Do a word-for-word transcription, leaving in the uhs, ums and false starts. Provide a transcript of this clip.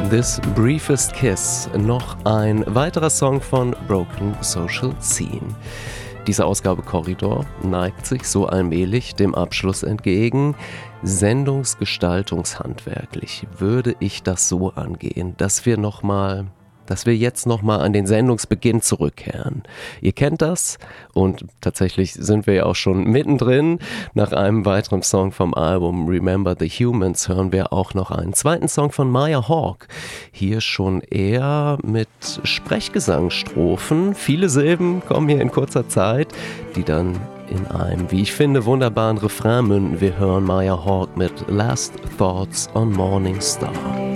This Briefest Kiss, noch ein weiterer Song von Broken Social Scene. Diese Ausgabe Korridor neigt sich so allmählich dem Abschluss entgegen. Sendungsgestaltungshandwerklich würde ich das so angehen, dass wir noch mal, dass wir jetzt nochmal an den Sendungsbeginn zurückkehren. Ihr kennt das und tatsächlich sind wir ja auch schon mittendrin. Nach einem weiteren Song vom Album Remember the Humans hören wir auch noch einen zweiten Song von Maya Hawke. Hier schon eher mit Sprechgesangsstrophen. Viele Silben kommen hier in kurzer Zeit, die dann in einem, wie ich finde, wunderbaren Refrain münden. Wir hören Maya Hawke mit Last Thoughts on Morning Star.